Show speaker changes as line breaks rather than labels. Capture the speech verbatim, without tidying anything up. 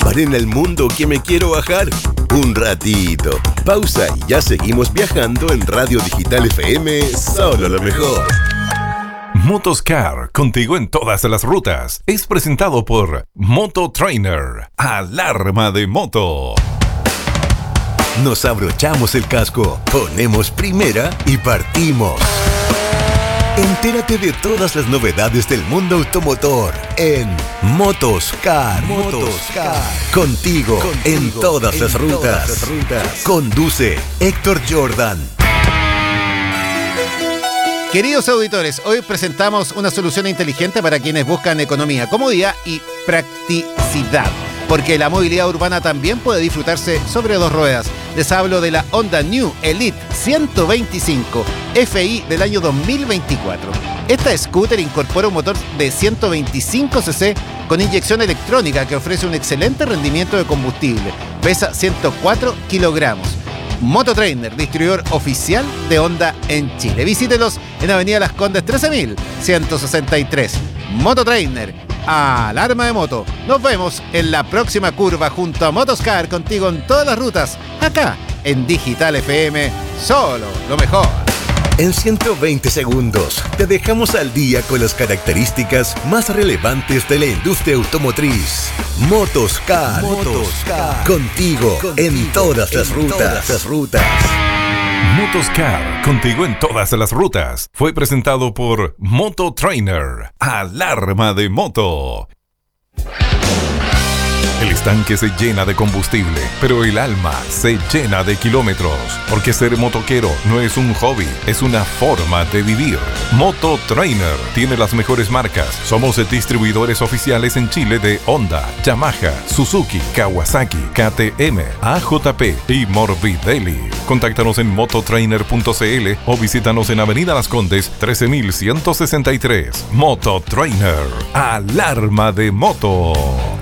Paren el mundo que me quiero bajar. Un ratito. Pausa y ya seguimos viajando en Radio Digital F M, solo lo mejor.
Motoscar, contigo en todas las rutas. Es presentado por Moto Trainer, alarma de moto.
Nos abrochamos el casco, ponemos primera y partimos. Entérate de todas las novedades del mundo automotor en Motoscar. Motoscar. Contigo, Contigo en todas, en las, rutas. todas las rutas. Conduce Héctor Jordan.
Queridos auditores, hoy presentamos una solución inteligente para quienes buscan economía, comodidad y practicidad. Porque la movilidad urbana también puede disfrutarse sobre dos ruedas. Les hablo de la Honda New Elite ciento veinticinco F I del año dos mil veinticuatro. Esta scooter incorpora un motor de ciento veinticinco centímetros con inyección electrónica que ofrece un excelente rendimiento de combustible. Pesa ciento cuatro kilogramos. Moto Trainer, distribuidor oficial de Honda en Chile. Visítelos en Avenida Las Condes trece mil ciento sesenta y tres. Moto Trainer, alarma de moto. Nos vemos en la próxima curva junto a Motoscar, contigo en todas las rutas, acá en Digital F M, solo lo mejor.
En ciento veinte segundos te dejamos al día con las características más relevantes de la industria automotriz. Motoscar, Motoscar. Contigo, contigo en todas las en rutas. Todas las rutas.
Motoscar, contigo en todas las rutas. Fue presentado por Moto Trainer, alarma de moto. El estanque se llena de combustible, pero el alma se llena de kilómetros. Porque ser motoquero no es un hobby, es una forma de vivir. Moto Trainer tiene las mejores marcas. Somos distribuidores oficiales en Chile de Honda, Yamaha, Suzuki, Kawasaki, K T M, A J P y Morbidelli. Contáctanos en mototrainer punto c l o visítanos en Avenida Las Condes trece mil ciento sesenta y tres. Moto Trainer, alarma de moto.